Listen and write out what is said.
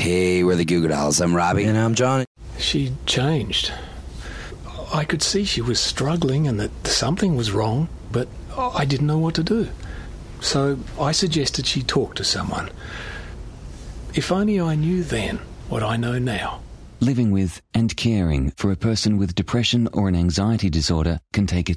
Hey, we're the Goo Goo Dolls. I'm Robbie. And I'm Johnny. She changed. I could see she was struggling and that something was wrong, but I didn't know what to do. So I suggested she talk to someone. If only I knew then what I know now. Living with and caring for a person with depression or an anxiety disorder can take a